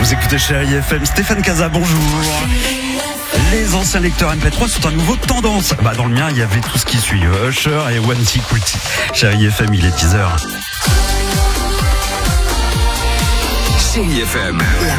Vous écoutez Chérie FM, Stéphane Casa, bonjour. Les anciens lecteurs MP3 sont à nouveau tendance. Dans le mien, il y avait tout ce qui suit. Usher et One Security. Chérie FM, il est 10h. Chérie FM.